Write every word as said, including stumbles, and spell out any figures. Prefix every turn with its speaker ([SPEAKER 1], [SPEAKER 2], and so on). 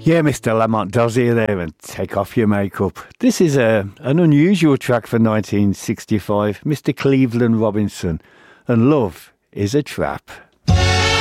[SPEAKER 1] Yeah, Mister Lamont does here there and take off your makeup. This is a an unusual track for nineteen sixty-five, Mister Cleveland Robinson, and Love is a Trap.